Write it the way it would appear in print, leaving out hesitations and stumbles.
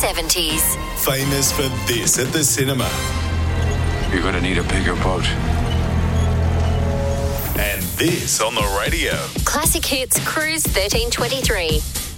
70s. Famous for this at the cinema. You're going to need a bigger boat. And this on the radio. Classic Hits Cruise 1323.